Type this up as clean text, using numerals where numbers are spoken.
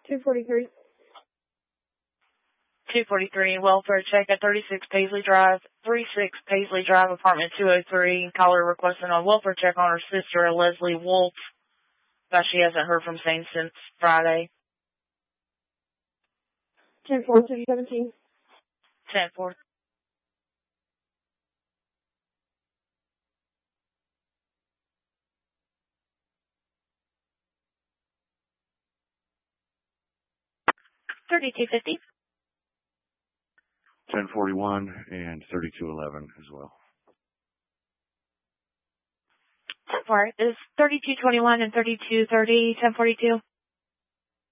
243. 243, welfare check at 36 Paisley Drive, 36 Paisley Drive, apartment 203. Caller requesting a welfare check on her sister, Leslie Wolf. But she hasn't heard from Sane since Friday. 10-4, 217. 10-4. $32.50. 1041 and 3211 as well. Is 3221 and 3230, 1042?